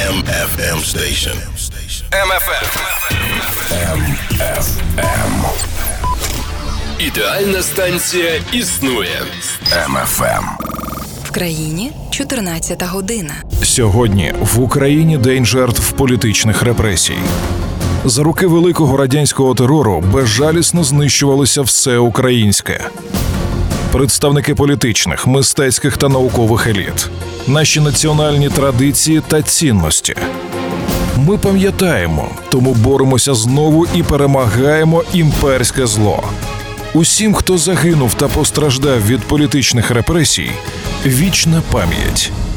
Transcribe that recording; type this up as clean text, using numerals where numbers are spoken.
MFM station. MFM. Ідеальна станція існує. MFM. В країні 14 година. Сьогодні в Україні день жертв політичних репресій. За роки великого радянського терору безжалісно знищувалося все українське. Представники політичних, мистецьких та наукових еліт. Наші національні традиції та цінності. Ми пам'ятаємо, тому боремося знову і перемагаємо імперське зло. Усім, хто загинув та постраждав від політичних репресій, вічна пам'ять.